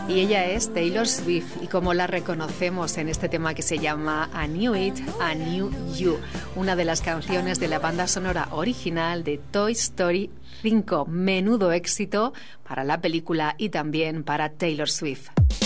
Y ella es Taylor Swift, y como la reconocemos en este tema que se llama I Knew It, I Knew You, una de las canciones de la banda sonora original de Toy Story 5. Menudo éxito para la película y también para Taylor Swift.